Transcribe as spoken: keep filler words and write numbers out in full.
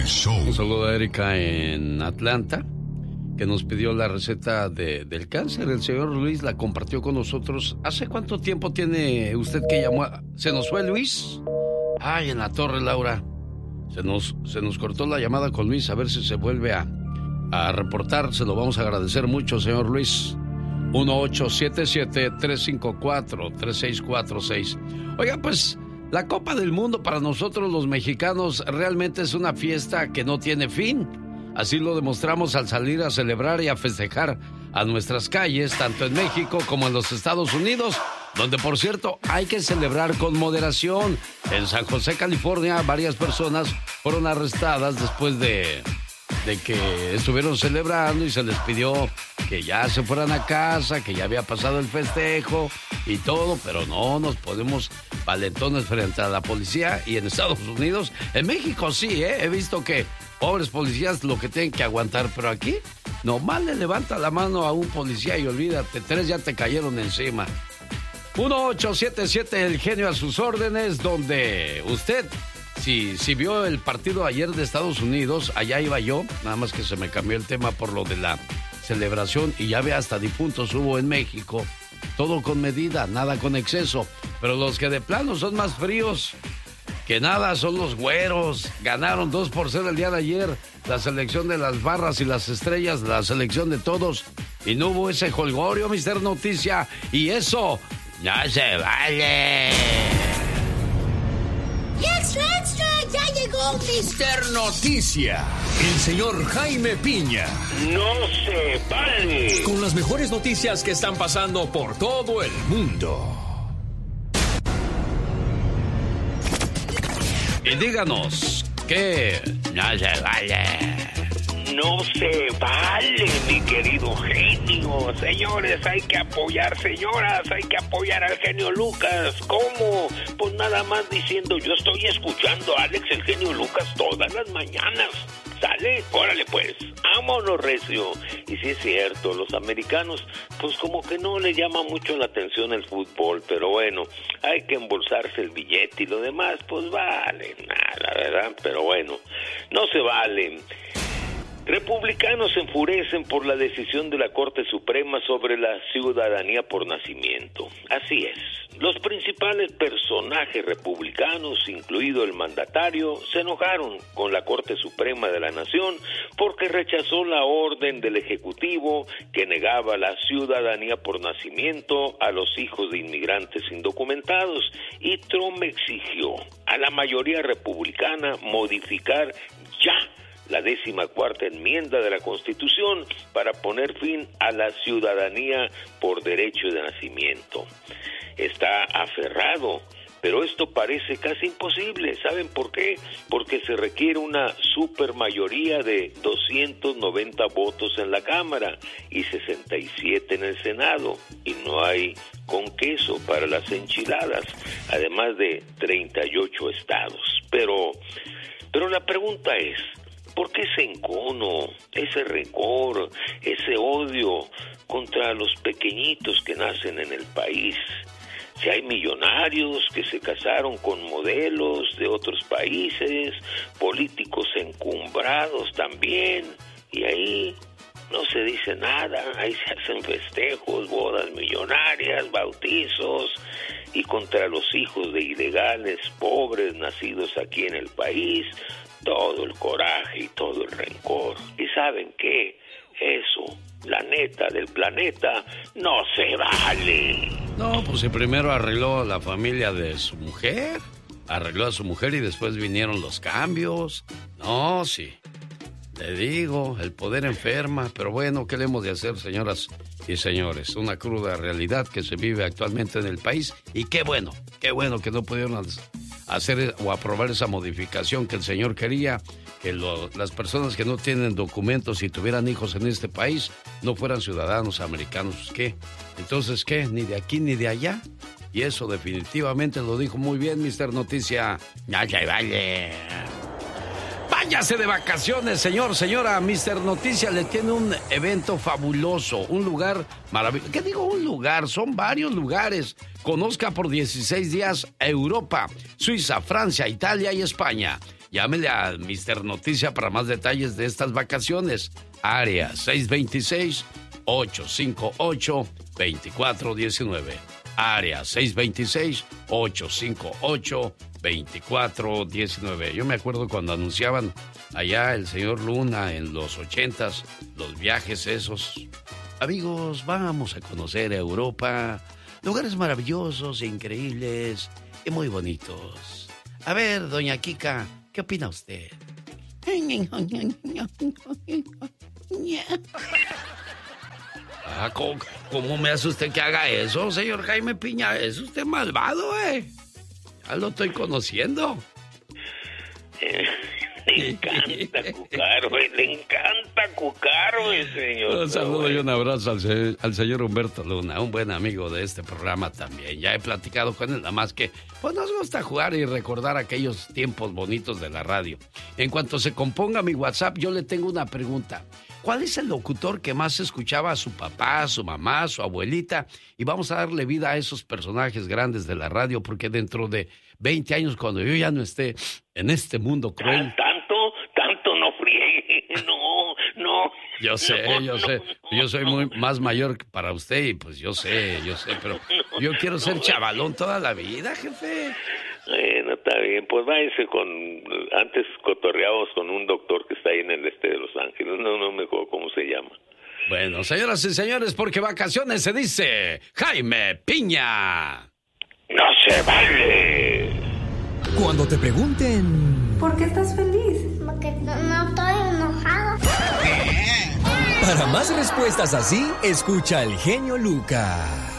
El show. Un saludo a Erika en Atlanta, que nos pidió la receta de, del cáncer. El señor Luis la compartió con nosotros. ¿Hace cuánto tiempo tiene usted que llamó? A... ¿Se nos fue Luis? Ay, en la torre, Laura. Se nos, se nos cortó la llamada con Luis. A ver si se vuelve a, a reportar. Se lo vamos a agradecer mucho, señor Luis. uno ocho siete siete, tres cinco cuatro, tres seis cuatro seis. Oiga, pues, la Copa del Mundo para nosotros los mexicanos realmente es una fiesta que no tiene fin. Así lo demostramos al salir a celebrar y a festejar a nuestras calles, tanto en México como en los Estados Unidos, donde, por cierto, hay que celebrar con moderación. En San José, California, varias personas fueron arrestadas después de, de que estuvieron celebrando y se les pidió que ya se fueran a casa, que ya había pasado el festejo y todo, pero no nos ponemos valentones frente a la policía. Y en Estados Unidos, en México sí, ¿eh? He visto que pobres policías lo que tienen que aguantar, pero aquí nomás le levanta la mano a un policía y olvídate, tres ya te cayeron encima. uno ocho siete siete, el genio a sus órdenes, donde usted, si, si vio el partido ayer de Estados Unidos, allá iba yo, nada más que se me cambió el tema por lo de la celebración y ya ve, hasta difuntos hubo en México. Todo con medida, nada con exceso, pero los que de plano son más fríos que nada son los güeros. Ganaron dos por cero el día de ayer la selección de las barras y las estrellas, la selección de todos, y no hubo ese jolgorio, mister Noticia, y eso no se vale. ¡Y extra, extra! ¡Ya llegó mister Noticia! El señor Jaime Piña. ¡No se vale! Con las mejores noticias que están pasando por todo el mundo. Y díganos, ¿qué no se vale? No se vale, mi querido genio. Señores, hay que apoyar, señoras, hay que apoyar al genio Lucas. ¿Cómo? Pues nada más diciendo, yo estoy escuchando a Alex, el genio Lucas, todas las mañanas. ¿Sale? Órale pues, vámonos recio. Y sí es cierto, los americanos, pues como que no les llama mucho la atención el fútbol, pero bueno, hay que embolsarse el billete y lo demás, pues vale, nada, ¿verdad? Pero bueno, no se vale. Republicanos se enfurecen por la decisión de la Corte Suprema sobre la ciudadanía por nacimiento. Así es, los principales personajes republicanos, incluido el mandatario, se enojaron con la Corte Suprema de la Nación porque rechazó la orden del Ejecutivo que negaba la ciudadanía por nacimiento a los hijos de inmigrantes indocumentados, y Trump exigió a la mayoría republicana modificar ya la décima cuarta enmienda de la Constitución para poner fin a la ciudadanía por derecho de nacimiento. Está aferrado, pero esto parece casi imposible. ¿Saben por qué? Porque se requiere una supermayoría de doscientos noventa votos en la Cámara y sesenta y siete en el Senado, y no hay con queso para las enchiladas, además de treinta y ocho estados. Pero, pero la pregunta es, ¿por qué ese encono, ese rencor, ese odio contra los pequeñitos que nacen en el país? Si hay millonarios que se casaron con modelos de otros países, políticos encumbrados también, y ahí no se dice nada, ahí se hacen festejos, bodas millonarias, bautizos, y contra los hijos de ilegales pobres nacidos aquí en el país, todo el coraje y todo el rencor. ¿Y saben qué? Eso, la neta del planeta, no se vale. No, pues si primero arregló la familia de su mujer, arregló a su mujer y después vinieron los cambios. No, sí, le digo, el poder enferma, pero bueno, ¿qué le hemos de hacer, señoras y señores? Una cruda realidad que se vive actualmente en el país, y qué bueno, qué bueno que no pudieron hacer o aprobar esa modificación que el señor quería, que lo, las personas que no tienen documentos y tuvieran hijos en este país no fueran ciudadanos americanos. ¿Qué? Entonces, ¿qué? Ni de aquí ni de allá. Y eso definitivamente lo dijo muy bien mister Noticia. Ya, ya, vaya. Váyase de vacaciones, señor, señora. mister Noticia le tiene un evento fabuloso, un lugar maravilloso. ¿Qué digo un lugar? Son varios lugares. Conozca por dieciséis días Europa, Suiza, Francia, Italia y España. Llámele a mister Noticia para más detalles de estas vacaciones. Área seis dos seis, ocho cinco ocho, dos cuatro uno nueve. Área seis dos seis, ocho cinco ocho, dos cuatro uno nueve. Yo me acuerdo cuando anunciaban allá el señor Luna en los ochentas, los viajes esos. Amigos, vamos a conocer Europa, lugares maravillosos e increíbles y muy bonitos. A ver, doña Kika, ¿qué opina usted? Ah, ¿cómo, ¿Cómo me hace usted que haga eso, señor Jaime Piña? Es usted malvado, ¿eh? Ya lo estoy conociendo. Eh, le encanta Cucaro, eh, le encanta Cucaro, el señor. Un saludo y un abrazo al, se, al señor Humberto Luna, un buen amigo de este programa también. Ya he platicado con él, nada más que pues nos gusta jugar y recordar aquellos tiempos bonitos de la radio. En cuanto se componga mi WhatsApp, yo le tengo una pregunta. ¿Cuál es el locutor que más escuchaba a su papá, a su mamá, a su abuelita? Y vamos a darle vida a esos personajes grandes de la radio, porque dentro de veinte años, cuando yo ya no esté en este mundo cruel... Tanto, tanto no friegue, no, no. Yo sé, no, yo no, sé. No, yo soy muy más mayor que para usted y pues yo sé, yo sé, pero yo quiero ser chavalón toda la vida, jefe. Bueno, está bien, pues váyase con... Antes cotorreábamos con un doctor que está ahí en el este de Los Ángeles, no, no me acuerdo cómo se llama. Bueno, señoras y señores, porque vacaciones se dice Jaime Piña. ¡No se vale! Cuando te pregunten... ¿Por qué estás feliz? Porque no, no estoy enojado. Para más respuestas así, escucha al genio Lucas.